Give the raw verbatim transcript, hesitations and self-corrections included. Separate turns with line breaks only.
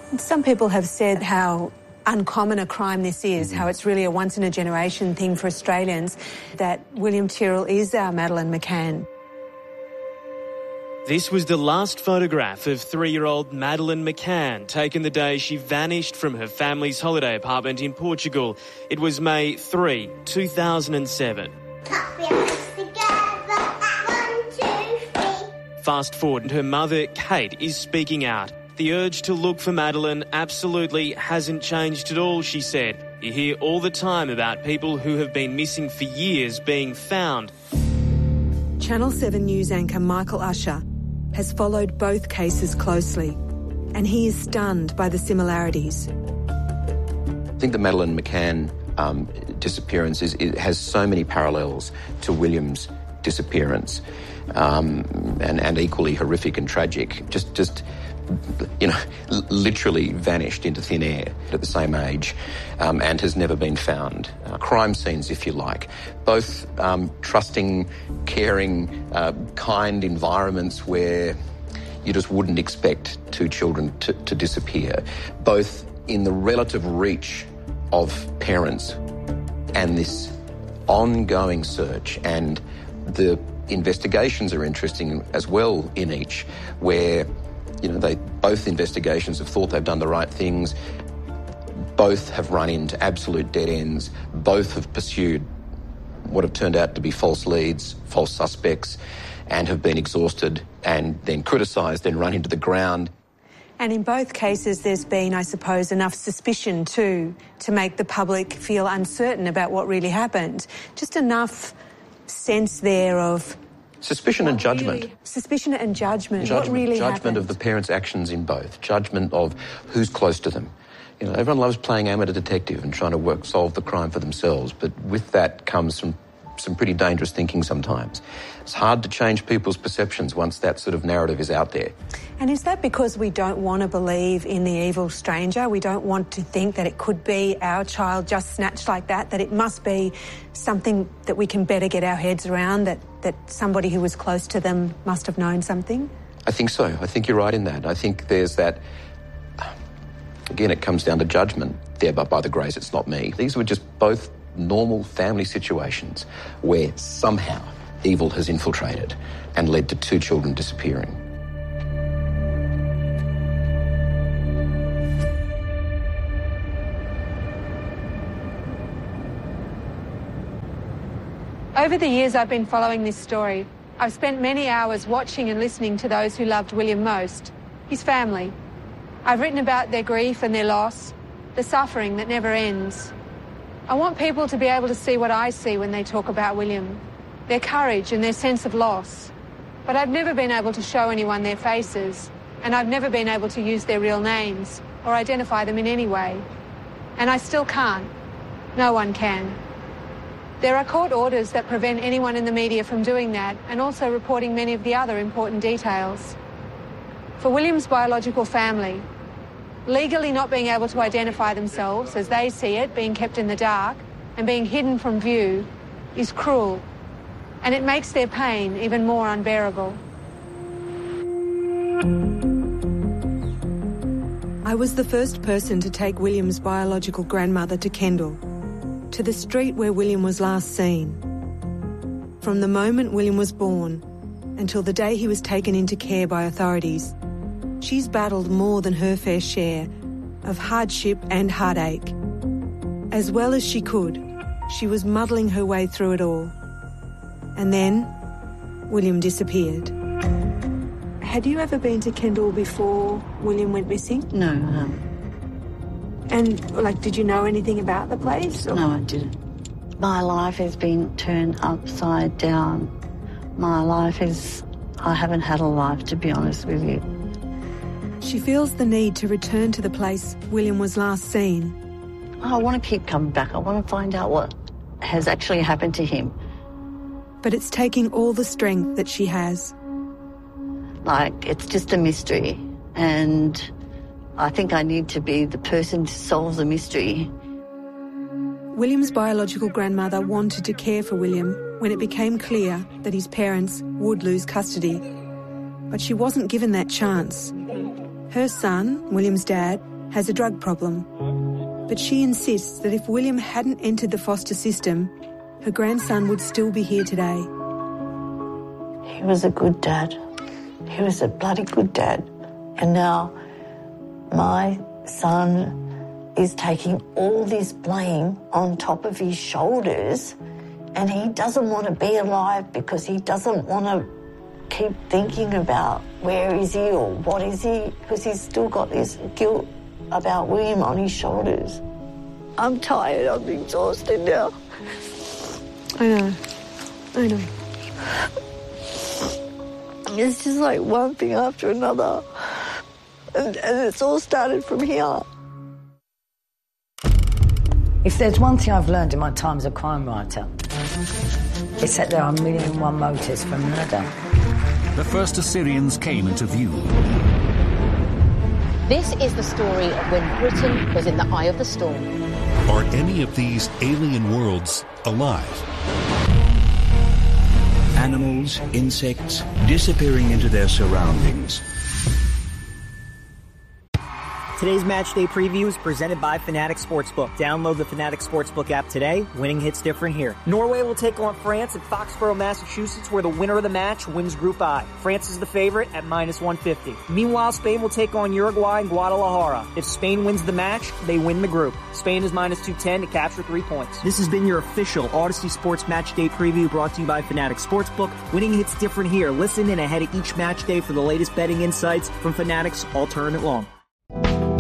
Some people have said how uncommon a crime this is, how it's really a once-in-a-generation thing for Australians, that William Tyrrell is our Madeleine McCann.
This was the last photograph of three-year-old Madeleine McCann, taken the day she vanished from her family's holiday apartment in Portugal. It was May third, two thousand seven. Fast forward, and her mother, Kate, is speaking out. The urge to look for Madeleine absolutely hasn't changed at all, she said. You hear all the time about people who have been missing for years being found.
Channel seven News anchor Michael Usher has followed both cases closely, and he is stunned by the similarities.
I think the Madeleine McCann um, disappearance is, it has so many parallels to William's disappearance, um, and, and equally horrific and tragic. Just, just you know, literally vanished into thin air at the same age, um, and has never been found. Uh, crime scenes, if you like. Both um, trusting, caring, uh, kind environments where you just wouldn't expect two children to, to disappear. Both in the relative reach of parents and this ongoing search, and the investigations are interesting as well in each, where you know, they both investigations have thought they've done the right things. Both have run into absolute dead ends. Both have pursued what have turned out to be false leads, false suspects, and have been exhausted and then criticised, then run into the ground.
And in both cases, there's been, I suppose, enough suspicion too to make the public feel uncertain about what really happened. Just enough sense there of
suspicion and judgment.
Really, suspicion and judgment.
Judgment,
what really
judgment
happened?
of the parents' actions in both. Judgment of who's close to them. You know, everyone loves playing amateur detective and trying to work solve the crime for themselves, but with that comes some some pretty dangerous thinking sometimes. It's hard to change people's perceptions once that sort of narrative is out there.
And is that because we don't want to believe in the evil stranger? We don't want to think that it could be our child just snatched like that, that it must be something that we can better get our heads around, that, that somebody who was close to them must have known something?
I think so. I think you're right in that. I think there's that, again, it comes down to judgment there, but by the grace it's not me. These were just both normal family situations where somehow evil has infiltrated and led to two children disappearing.
Over the years I've been following this story, I've spent many hours watching and listening to those who loved William most, his family. I've written about their grief and their loss, the suffering that never ends. I want people to be able to see what I see when they talk about William, their courage and their sense of loss. But I've never been able to show anyone their faces, and I've never been able to use their real names or identify them in any way. And I still can't. No one can. There are court orders that prevent anyone in the media from doing that, and also reporting many of the other important details. For William's biological family, legally not being able to identify themselves as they see it, being kept in the dark and being hidden from view, is cruel, and it makes their pain even more unbearable. I was the first person to take William's biological grandmother to Kendall, to the street where William was last seen. From the moment William was born until the day he was taken into care by authorities, she's battled more than her fair share of hardship and heartache. As well as she could, she was muddling her way through it all. And then, William disappeared. Had you ever been to Kendall before William went missing?
No, I haven't.
And, like, did you know anything about the place? Or?
No, I didn't. My life has been turned upside down. My life is... I haven't had a life, to be honest with you.
She feels the need to return to the place William was last seen.
I want to keep coming back. I want to find out what has actually happened to him.
But it's taking all the strength that she has.
Like, it's just a mystery, and I think I need to be the person to solve the mystery.
William's biological grandmother wanted to care for William when it became clear that his parents would lose custody. But she wasn't given that chance. Her son, William's dad,
has a drug problem. But she insists that if William hadn't entered the foster system, her grandson would still be here today.
He was a good dad. He was a bloody good dad. And now my son is taking all this blame on top of his shoulders, and he doesn't want to be alive because he doesn't want to keep thinking about where is he or what is he, because he's still got this guilt about William on his shoulders. I'm tired, I'm exhausted now.
I know, I know.
It's just like one thing after another. And, and it's all started from here.
If there's one thing I've learned in my time as a crime writer, it's that there are a million and one motives for murder.
The first Assyrians came into view.
This is the story of when Britain was in the eye of the storm.
Are any of these alien worlds alive?
Animals, insects, disappearing into their surroundings.
Today's Matchday Preview is presented by Fanatics Sportsbook. Download the Fanatics Sportsbook app today. Winning hits different here. Norway will take on France at Foxborough, Massachusetts, where the winner of the match wins Group I. France is the favorite at minus one fifty. Meanwhile, Spain will take on Uruguay in Guadalajara. If Spain wins the match, they win the group. Spain is minus two ten to capture three points. This has been your official Odyssey Sports Matchday Preview brought to you by Fanatics Sportsbook. Winning hits different here. Listen in ahead of each match day for the latest betting insights from Fanatics all tournament long.